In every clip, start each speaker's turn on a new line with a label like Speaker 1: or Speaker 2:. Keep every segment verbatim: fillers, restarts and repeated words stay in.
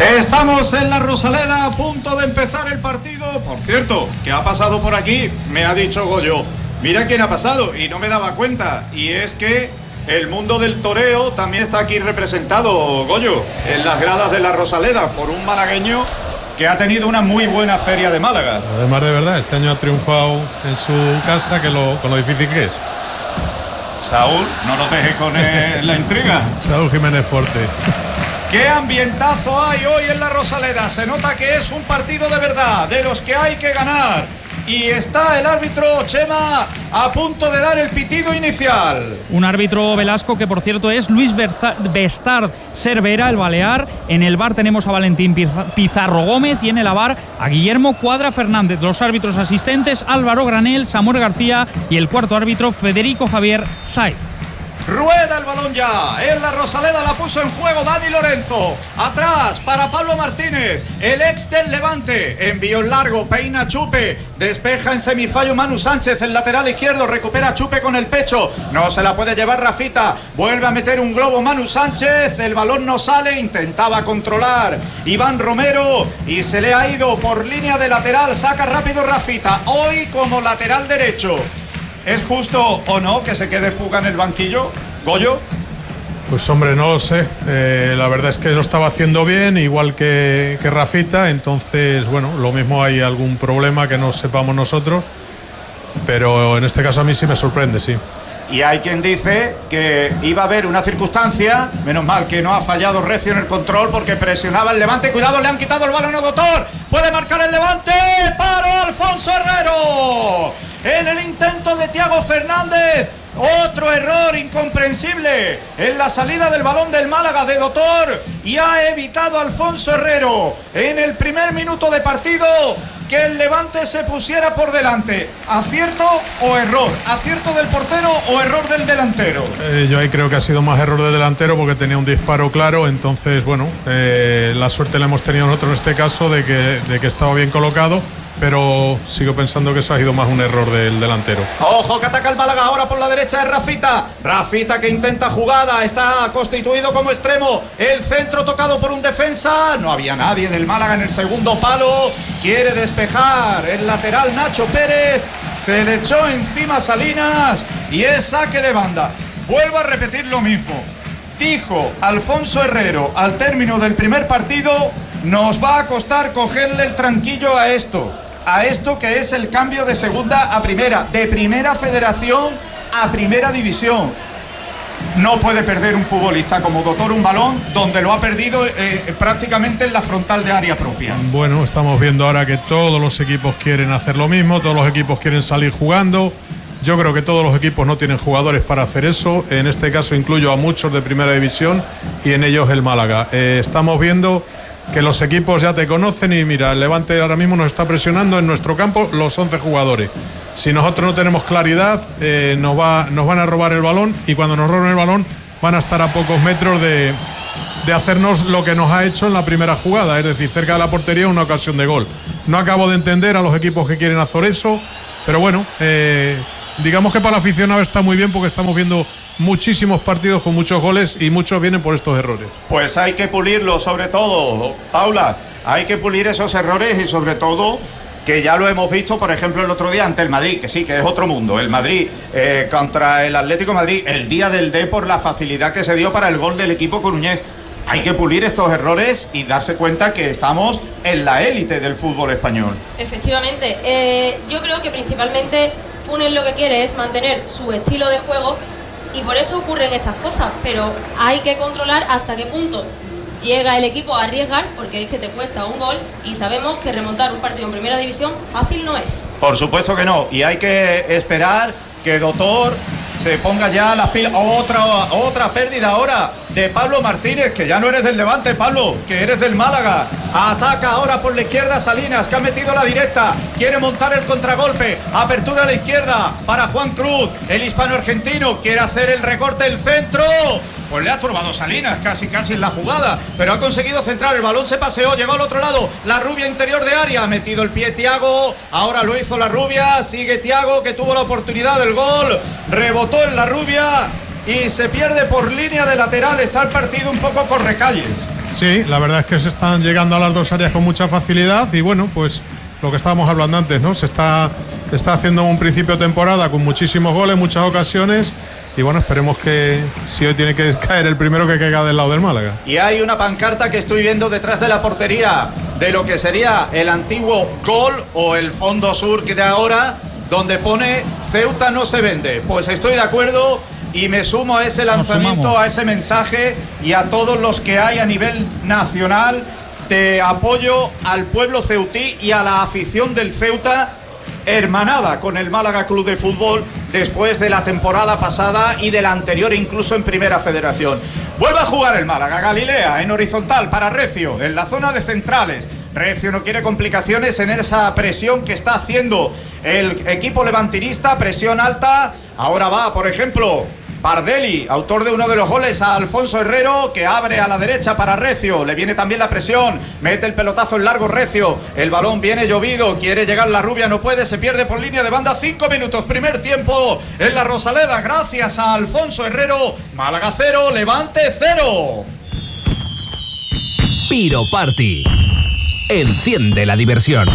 Speaker 1: Estamos en la Rosaleda, a punto de empezar el partido. Por cierto, ¿qué ha pasado por aquí? Me ha dicho Goyo. Mira quién ha pasado y no me daba cuenta. Y es que el mundo del toreo también está aquí representado, Goyo, en las gradas de la Rosaleda, por un malagueño que ha tenido una muy buena feria de Málaga.
Speaker 2: Además, de verdad, este año ha triunfado en su casa, que lo, con lo difícil que es.
Speaker 1: Saúl, no nos deje con el, la intriga.
Speaker 2: Saúl Jiménez Forte.
Speaker 1: ¡Qué ambientazo hay hoy en la Rosaleda! Se nota que es un partido de verdad, de los que hay que ganar. Y está el árbitro Chema a punto de dar el pitido inicial.
Speaker 3: Un árbitro Velasco que, por cierto, es Luis Bestard Cervera, el balear. En el V A R tenemos a Valentín Pizarro Gómez y en el A V A R a Guillermo Cuadra Fernández. Los árbitros asistentes Álvaro Granel, Samuel García y el cuarto árbitro Federico Javier Saiz.
Speaker 1: Rueda el balón ya, en la Rosaleda la puso en juego Dani Lorenzo, atrás para Pablo Martínez, el ex del Levante, envió en largo, peina Chupe, despeja en semifallo Manu Sánchez, el lateral izquierdo, recupera Chupe con el pecho, no se la puede llevar Rafita, vuelve a meter un globo Manu Sánchez, el balón no sale, intentaba controlar Iván Romero y se le ha ido por línea de lateral, saca rápido Rafita, hoy como lateral derecho. ¿Es justo o no que se quede Puga en el banquillo, Goyo?
Speaker 2: Pues hombre, no lo sé. Eh, la verdad es que lo estaba haciendo bien, igual que, que Rafita. Entonces, bueno, lo mismo hay algún problema que no sepamos nosotros. Pero en este caso a mí sí me sorprende, sí.
Speaker 1: Y hay quien dice que iba a haber una circunstancia, menos mal que no ha fallado Recio en el control porque presionaba el Levante. Cuidado, le han quitado el balón a Doctor. Puede marcar el Levante. Para Alfonso Herrero. En el intento de Thiago Fernández. Otro error incomprensible en la salida del balón del Málaga de Doctor. Y ha evitado Alfonso Herrero en el primer minuto de partido que el Levante se pusiera por delante. ¿Acierto o error? ¿Acierto del portero o error del delantero?
Speaker 2: Eh, yo ahí creo que ha sido más error del delantero porque tenía un disparo claro. Entonces, bueno, eh, la suerte la hemos tenido nosotros en este caso de que, de que estaba bien colocado. Pero sigo pensando que eso ha sido más un error del delantero.
Speaker 1: Ojo que ataca el Málaga ahora por la derecha de Rafita. Rafita que intenta jugada, está constituido como extremo. El centro tocado por un defensa. No había nadie del Málaga en el segundo palo. Quiere despejar el lateral Nacho Pérez. Se le echó encima Salinas y es saque de banda. Vuelvo a repetir lo mismo. Dijo Alfonso Herrero al término del primer partido: nos va a costar cogerle el tranquillo a esto. A esto que es el cambio de segunda a primera, de primera federación a primera división. No puede perder un futbolista como Doctor un balón donde lo ha perdido eh, prácticamente en la frontal de área propia.
Speaker 2: Bueno, estamos viendo ahora que todos los equipos quieren hacer lo mismo, todos los equipos quieren salir jugando. Yo creo que todos los equipos no tienen jugadores para hacer eso. En este caso incluyo a muchos de primera división y en ellos el Málaga. Eh, estamos viendo que los equipos ya te conocen y mira, el Levante ahora mismo nos está presionando en nuestro campo los once jugadores. Si nosotros no tenemos claridad, eh, nos, va, nos van a robar el balón y cuando nos roben el balón van a estar a pocos metros de, de hacernos lo que nos ha hecho en la primera jugada, es decir, cerca de la portería una ocasión de gol. No acabo de entender a los equipos que quieren hacer eso, pero bueno, eh, digamos que para el aficionado está muy bien porque estamos viendo muchísimos partidos con muchos goles y muchos vienen por estos errores.
Speaker 1: Pues hay que pulirlo, sobre todo, Paula, hay que pulir esos errores y sobre todo que ya lo hemos visto, por ejemplo, el otro día ante el Madrid, que sí, que es otro mundo, el Madrid eh, contra el Atlético de Madrid, el día del D por la facilidad que se dio para el gol del equipo coruñés. Hay que pulir estos errores y darse cuenta que estamos en la élite del fútbol español.
Speaker 4: Efectivamente, eh, yo creo que principalmente Funes lo que quiere es mantener su estilo de juego y por eso ocurren estas cosas, pero hay que controlar hasta qué punto llega el equipo a arriesgar, porque es que te cuesta un gol y sabemos que remontar un partido en primera división fácil no es.
Speaker 1: Por supuesto que no, y hay que esperar que Doctor se ponga ya las pilas. Otra, otra pérdida ahora de Pablo Martínez, que ya no eres del Levante, Pablo, que eres del Málaga. Ataca ahora por la izquierda Salinas, que ha metido la directa, quiere montar el contragolpe, apertura a la izquierda para Juan Cruz, el hispano-argentino, quiere hacer el recorte del centro. Pues le ha turbado Salinas casi casi en la jugada, pero ha conseguido centrar, el balón se paseó, llegó al otro lado, la rubia interior de área, ha metido el pie Thiago, ahora lo hizo la rubia, sigue Thiago que tuvo la oportunidad del gol, rebotó en la rubia y se pierde por línea de lateral, está el partido un poco correcalles.
Speaker 2: Sí, la verdad es que se están llegando a las dos áreas con mucha facilidad y bueno, pues lo que estábamos hablando antes, ¿no? Se está, se está haciendo un principio de temporada con muchísimos goles, muchas ocasiones y bueno, esperemos que si hoy tiene que caer el primero, que caiga del lado del Málaga.
Speaker 1: Y hay una pancarta que estoy viendo detrás de la portería de lo que sería el antiguo Gol o el Fondo Sur que de ahora, donde pone Ceuta no se vende. Pues estoy de acuerdo y me sumo a ese lanzamiento, a ese mensaje y a todos los que hay a nivel nacional de apoyo al pueblo ceutí y a la afición del Ceuta, hermanada con el Málaga Club de Fútbol después de la temporada pasada y de la anterior incluso en Primera Federación. Vuelve a jugar el Málaga. Galilea en horizontal para Recio en la zona de centrales. Recio no quiere complicaciones en esa presión que está haciendo el equipo levantinista, presión alta. Ahora va, por ejemplo, Bardelli, autor de uno de los goles, a Alfonso Herrero, que abre a la derecha para Recio. Le viene también la presión, mete el pelotazo en largo Recio. El balón viene llovido, quiere llegar la rubia, no puede, se pierde por línea de banda. Cinco minutos, primer tiempo en la Rosaleda, gracias a Alfonso Herrero. Málaga cero, Levante cero.
Speaker 5: Piro Party. Enciende la diversión.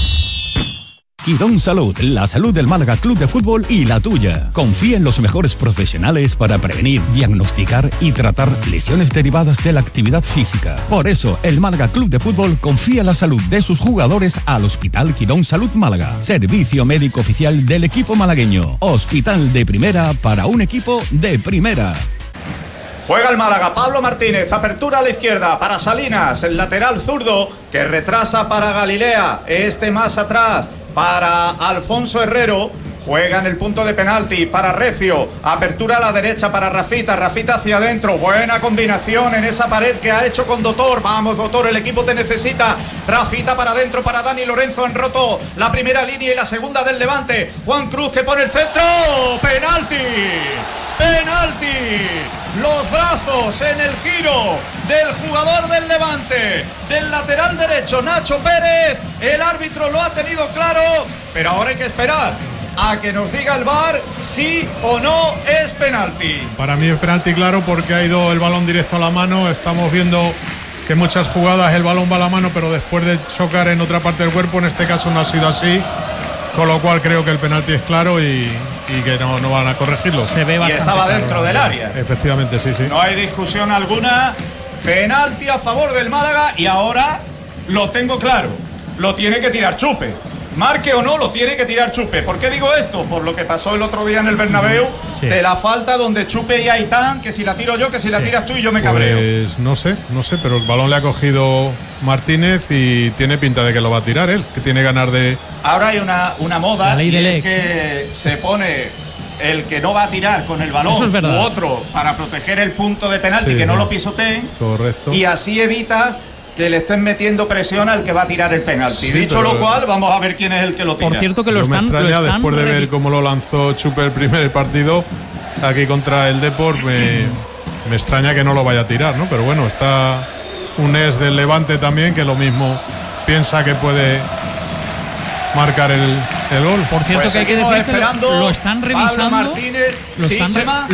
Speaker 6: Quirón Salud, la salud del Málaga Club de Fútbol y la tuya. Confía en los mejores profesionales para prevenir, diagnosticar y tratar lesiones derivadas de la actividad física. Por eso, el Málaga Club de Fútbol confía la salud de sus jugadores al Hospital Quirón Salud Málaga. Servicio médico oficial del equipo malagueño. Hospital de primera para un equipo de primera.
Speaker 1: Juega el Málaga, Pablo Martínez, apertura a la izquierda para Salinas, el lateral zurdo que retrasa para Galilea, este más atrás para Alfonso Herrero. Juega en el punto de penalti para Recio. Apertura a la derecha para Rafita. Rafita hacia adentro. Buena combinación en esa pared que ha hecho con Dotor. Vamos, Dotor, el equipo te necesita. Rafita para adentro para Dani Lorenzo. Han roto la primera línea y la segunda del Levante. Juan Cruz que pone el centro. ¡Penalti! ¡Penalti! Los brazos en el giro del jugador del Levante, del lateral derecho, Nacho Pérez. El árbitro lo ha tenido claro, pero ahora hay que esperar a que nos diga el V A R sí o no es penalti.
Speaker 2: Para mí es penalti claro porque ha ido el balón directo a la mano. Estamos viendo que en muchas jugadas el balón va a la mano, pero después de chocar en otra parte del cuerpo, en este caso no ha sido así. Con lo cual creo que el penalti es claro y, y que no, no van a corregirlo.
Speaker 3: Se ve
Speaker 1: y estaba dentro claro, del área.
Speaker 2: Efectivamente, sí, sí.
Speaker 1: No hay discusión alguna. Penalti a favor del Málaga y ahora lo tengo claro. Lo tiene que tirar Chupe. Marque o no, lo tiene que tirar Chupe. ¿Por qué digo esto? Por lo que pasó el otro día en el Bernabéu, sí, de la falta donde Chupe y Aitán, que si la tiro yo, que si la sí. tiras tú y yo me cabreo.
Speaker 2: Pues no sé, no sé, pero el balón le ha cogido Martínez y tiene pinta de que lo va a tirar él, que tiene ganas de...
Speaker 1: Ahora hay una, una moda y es ex. que se pone el que no va a tirar con el balón
Speaker 3: es
Speaker 1: u otro para proteger el punto de penalti, sí, que no lo pisoteen.
Speaker 2: Correcto.
Speaker 1: Y así evitas que le estén metiendo presión al que va a tirar el penalti. Sí, Dicho lo cual, vamos a ver quién es el que lo tira.
Speaker 3: Por cierto que lo
Speaker 2: Yo
Speaker 3: están...
Speaker 2: me extraña,
Speaker 3: lo están
Speaker 2: después de ver cómo lo lanzó Chupe el primer partido aquí contra el Depor, me, me extraña que no lo vaya a tirar, ¿no? Pero bueno, está un ex del Levante también que lo mismo piensa que puede marcar el, el gol.
Speaker 3: Por cierto, pues que hay que decir que lo, lo están revisando.
Speaker 1: Pablo Martínez,
Speaker 3: lo
Speaker 1: sí,
Speaker 3: están
Speaker 1: Chema.